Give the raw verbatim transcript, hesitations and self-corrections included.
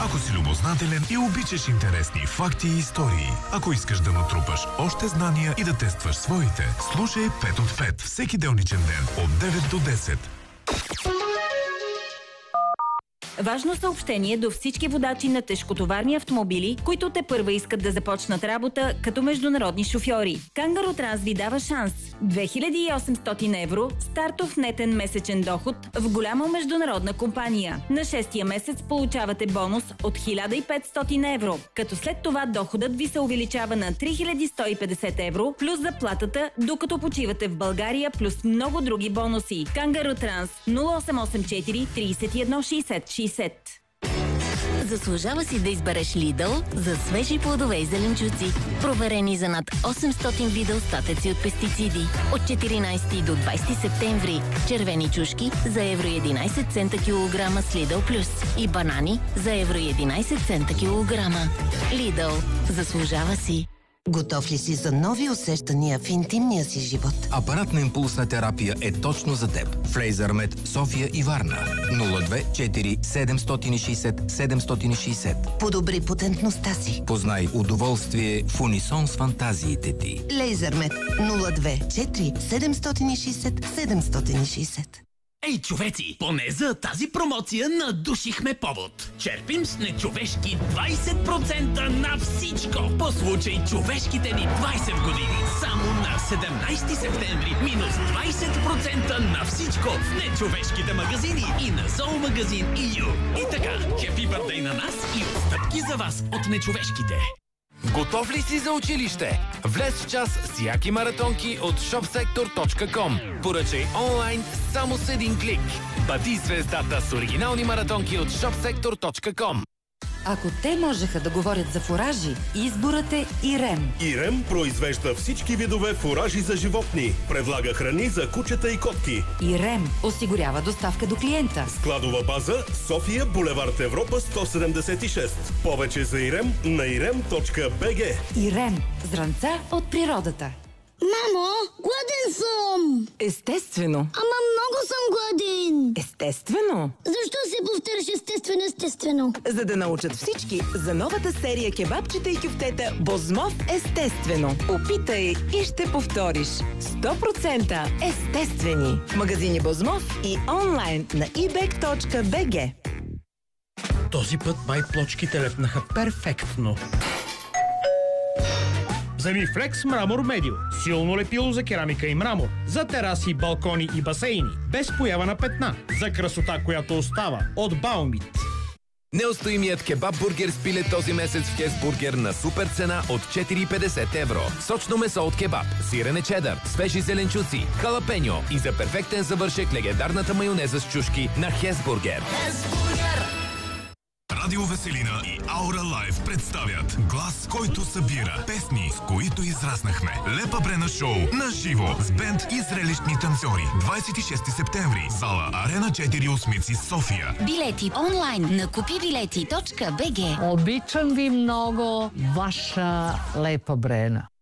Ако си любознателен и обичаш интересни факти и истории, ако искаш да натрупаш още знания и да тестваш своите, слушай пет от пет всеки делничен ден от девет до десет. Важно съобщение до всички водачи на тежкотоварни автомобили, които те първа искат да започнат работа като международни шофьори. Кангаро Транс ви дава шанс. две хиляди и осемстотин евро стартов нетен месечен доход в голяма международна компания. На шестия месец получавате бонус от хиляда и петстотин евро, като след това доходът ви се увеличава на три хиляди сто и петдесет евро плюс заплатата, докато почивате в България, плюс много други бонуси. Кангаро Транс нула осем осем четири тридесет и едно шейсет шейсет. Заслужава си да избереш Lidl за свежи плодове и зеленчуци. Проверени за над осемстотин вида остатъци от пестициди. От четиринайсети до двайсети септември. Червени чушки за евро и единайсет цента килограма с Lidl Plus. И банани за евро и единайсет цента килограма. Lidl. Заслужава си. Готов ли си за нови усещания в интимния си живот? Апаратна импулсна терапия е точно за теб. В LaserMed София и Варна. нула две четири седемстотин и шейсет седемстотин и шейсет. Подобри потентността си. Познай удоволствие в унисон с фантазиите ти. LaserMed нула две четири седемстотин и шейсет седемстотин и шейсет. Ей, човеци, поне за тази промоция надушихме повод. Черпим с нечовешки двайсет процента на всичко. По случай човешките ни двайсет години. Само на седемнайсети септември минус двайсет процента на всичко в нечовешките магазини и на зоомагазин и ю. И така, хепи бърдей на нас и отстъпки за вас от нечовешките. Готов ли си за училище? Влез в час с яки маратонки от шопсектор точка ком. Поръчай онлайн само с един клик. Бъди звездата с оригинални маратонки от шопсектор точка ком. Ако те можеха да говорят за фуражи, изборът е Ирем. Ирем произвежда всички видове фуражи за животни. Предлага храни за кучета и котки. Ирем осигурява доставка до клиента. Складова база София, булевард Европа сто седемдесет и шест. Повече за Ирем на ирем точка би джи. Ирем. Зранца от природата. Мамо, гладен съм! Естествено. Ама много съм гладен! Естествено. Защо се повтаряш естествено, естествено? За да научат всички за новата серия кебабчета и кюфтета Бозмов естествено. Опитай и ще повториш. сто процента естествени. Магазини Бозмов и онлайн на и бек точка би джи. Този път май плочките лепнаха перфектно. Вземи Флекс Мрамор Медио. Силно лепило за керамика и мрамор. За тераси, балкони и басейни. Без поява на петна. За красота, която остава. От Баумит. Неустоимият кебаб бургер с пиле този месец в Хесбургер на супер цена от четири и петдесет евро. Сочно месо от кебаб, сирене чедър, свежи зеленчуци, халапеньо и за перфектен завършек легендарната майонеза с чушки на Хесбургер. Хесбургер! Радио Веселина и Аура Лайв представят глас, който събира песни, с които израснахме. Лепа Брена шоу на живо с бенд и зрелищни танцори. двайсет и шести септември. Зала Арена четири Осмици, София. Билети онлайн на купи билети точка би джи. Обичам ви много, ваша Лепа Брена.